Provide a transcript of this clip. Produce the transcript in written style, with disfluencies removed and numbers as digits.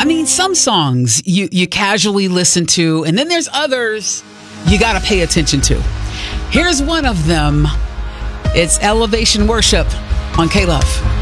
mean, some songs you casually listen to, and then there's others you got to pay attention to. Here's one of them. It's Elevation Worship on K-Love.